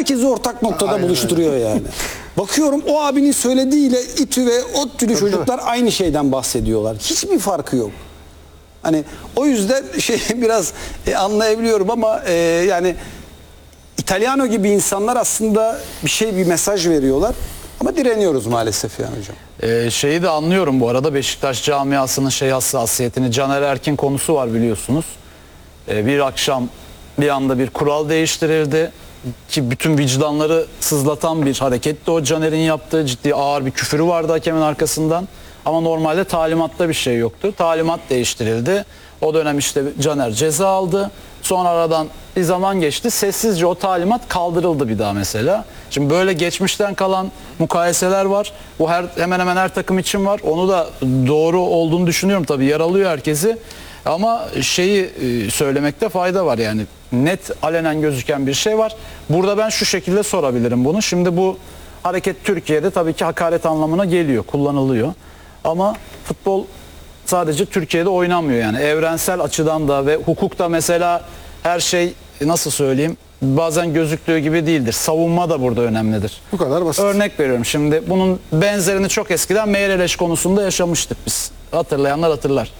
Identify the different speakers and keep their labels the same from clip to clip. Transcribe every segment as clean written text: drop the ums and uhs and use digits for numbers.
Speaker 1: herkesi ortak noktada buluşturuyor yani. Bakıyorum o abinin söylediğiyle İTÜ ve ODTÜ'lü çocuklar aynı şeyden bahsediyorlar. Hiçbir farkı yok. Hani o yüzden biraz anlayabiliyorum ama yani İtalyano gibi insanlar aslında bir mesaj veriyorlar ama direniyoruz maalesef yani hocam.
Speaker 2: Şeyi de anlıyorum bu arada, Beşiktaş camiasının hassasiyetini. Caner Erkin konusu var biliyorsunuz. Bir akşam bir anda bir kural değiştirildi ki bütün vicdanları sızlatan bir hareketti o Caner'in yaptığı. Ciddi ağır bir küfürü vardı hakemin arkasından. Ama normalde talimatta bir şey yoktu. Talimat değiştirildi. O dönem işte Caner ceza aldı. Sonra aradan bir zaman geçti. Sessizce o talimat kaldırıldı bir daha mesela. Şimdi böyle geçmişten kalan mukayeseler var. Bu hemen hemen her takım için var. Onu da doğru olduğunu düşünüyorum tabii. Yaralıyor herkesi. Ama söylemekte fayda var yani. Net alenen gözüken bir şey var. Burada ben şu şekilde sorabilirim bunu. Şimdi bu hareket Türkiye'de tabii ki hakaret anlamına geliyor, kullanılıyor. Ama futbol sadece Türkiye'de oynanmıyor yani. Evrensel açıdan da ve hukukta mesela her şey nasıl söyleyeyim bazen gözüktüğü gibi değildir. Savunma da burada önemlidir. Bu kadar basit. Örnek veriyorum şimdi bunun benzerini çok eskiden Meireles konusunda yaşamıştık biz. Hatırlayanlar hatırlar.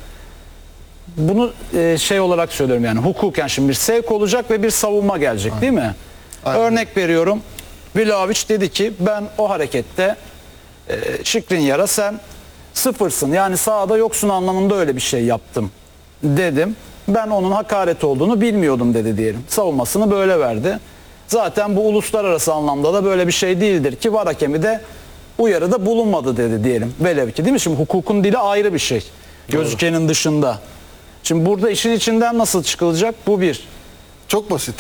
Speaker 2: Bunu olarak söylüyorum yani hukuken şimdi bir sevk olacak ve bir savunma gelecek değil mi? Aynen. Örnek veriyorum. Vlahovic dedi ki ben o harekette Skriniar'a sen sıfırsın yani sahada yoksun anlamında öyle bir şey yaptım dedim. Ben onun hakaret olduğunu bilmiyordum dedi diyelim. Savunmasını böyle verdi. Zaten bu uluslararası anlamda da böyle bir şey değildir ki VAR hakemi de uyarıda bulunmadı dedi diyelim. Velev ki değil mi? Şimdi hukukun dili ayrı bir şey. Gözükenin dışında. Şimdi burada işin içinden nasıl çıkılacak? Bu bir.
Speaker 3: Çok basit.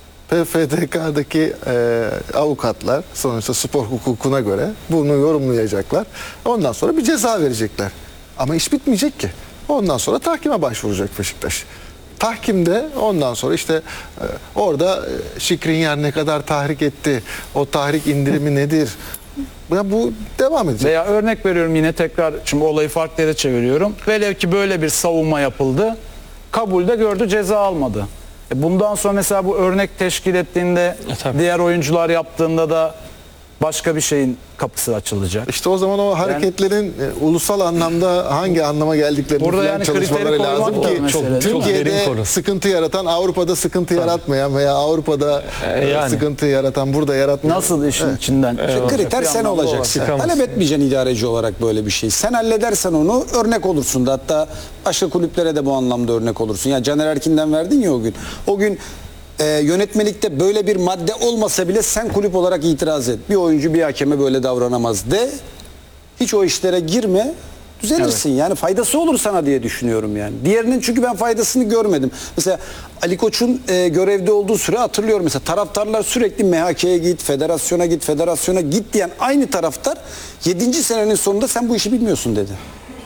Speaker 3: PFDK'daki avukatlar sonuçta spor hukukuna göre bunu yorumlayacaklar. Ondan sonra bir ceza verecekler. Ama iş bitmeyecek ki. Ondan sonra tahkime başvuracak Beşiktaş. Tahkimde ondan sonra işte orada Skriniar ne kadar tahrik etti, o tahrik indirimi nedir? Ya bu devam edecek.
Speaker 2: Veya örnek veriyorum yine tekrar şimdi olayı farklı yere çeviriyorum. Velev ki böyle bir savunma yapıldı. Kabulde gördü, ceza almadı. Bundan sonra mesela bu örnek teşkil ettiğinde diğer oyuncular yaptığında da başka bir şeyin kapısı açılacak.
Speaker 3: İşte o zaman o hareketlerin ulusal anlamda hangi anlama geldiklerini
Speaker 2: burada yani
Speaker 3: çalışmaları lazım ki Türkiye'de sıkıntı yaratan, Avrupa'da sıkıntı yaratmayan veya Avrupa'da sıkıntı yaratan, burada yaratmayan.
Speaker 2: Nasıl işin içinden?
Speaker 1: Kriter sen olacaksın. Talep etmeyeceksin idareci olarak böyle bir şey. Sen halledersen onu örnek olursun da hatta başka kulüplere de bu anlamda örnek olursun. Yani Caner Erkin'den verdin ya o gün. O gün yönetmelikte böyle bir madde olmasa bile sen kulüp olarak itiraz et. Bir oyuncu bir hakeme böyle davranamaz de. Hiç o işlere girme. Düzelirsin. Evet. Yani faydası olur sana diye düşünüyorum yani. Diğerinin çünkü ben faydasını görmedim. Mesela Ali Koç'un görevde olduğu süre hatırlıyorum. Mesela taraftarlar sürekli MHK'ye git, federasyona git diyen aynı taraftar 7. senenin sonunda sen bu işi bilmiyorsun dedi.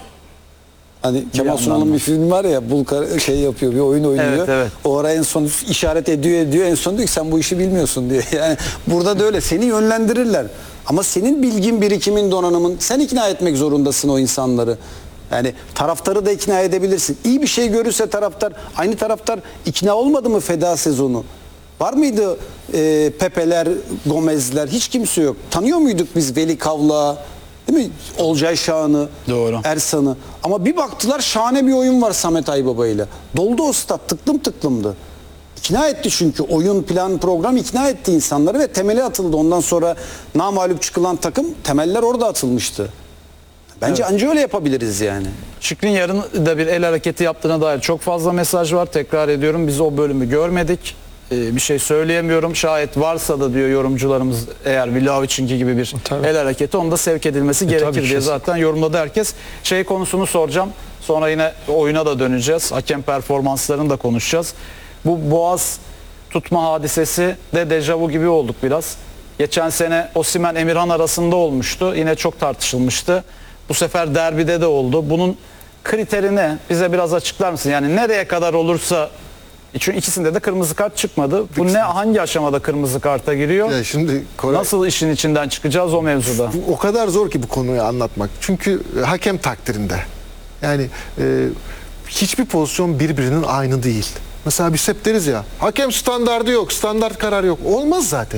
Speaker 1: Hani Kemal Sunal'ın bir film var ya, Bulkar yapıyor, bir oyun oynuyor. Evet, evet. O ara en son işaret ediyor, en son diyor ki sen bu işi bilmiyorsun diyor. Yani burada da öyle seni yönlendirirler. Ama senin bilgin, birikimin, donanımın, sen ikna etmek zorundasın o insanları. Yani taraftarı da ikna edebilirsin. İyi bir şey görürse taraftar, aynı taraftar ikna olmadı mı feda sezonu? Var mıydı Pepe'ler, Gomez'ler? Hiç kimse yok. Tanıyor muyduk biz Veli Kavla? Değil mi? Olcay Şahan'ı, Ersan'ı. Ama bir baktılar şahane bir oyun var Samet Aybaba ile. Doldu o stat, tıklım tıklımdı. İkna etti çünkü oyun, plan, program ikna etti insanları ve temeli atıldı. Ondan sonra namağlup çıkılan takım, temeller orada atılmıştı. Bence anca öyle yapabiliriz yani.
Speaker 2: Skriniar'ın da bir el hareketi yaptığına dair çok fazla mesaj var. Tekrar ediyorum, biz o bölümü görmedik. Bir şey söyleyemiyorum. Şayet varsa da diyor yorumcularımız, eğer Vlahovic'inki gibi bir el hareketi, onda sevk edilmesi gerekir diye zaten yorumladı herkes. Konusunu soracağım. Sonra yine oyuna da döneceğiz. Hakem performanslarını da konuşacağız. Bu boğaz tutma hadisesi de dejavu gibi olduk biraz. Geçen sene Osimhen Emirhan arasında olmuştu. Yine çok tartışılmıştı. Bu sefer derbide de oldu. Bunun kriterini bize biraz açıklar mısın? Yani nereye kadar olursa, çünkü ikisinde de kırmızı kart çıkmadı. Bu hangi aşamada kırmızı karta giriyor?
Speaker 3: Ya şimdi
Speaker 2: nasıl işin içinden çıkacağız o mevzuda?
Speaker 3: O kadar zor ki bu konuyu anlatmak. Çünkü hakem takdirinde. Yani hiçbir pozisyon birbirinin aynı değil. Mesela biz hep deriz ya, hakem standardı yok, standart karar yok. Olmaz zaten.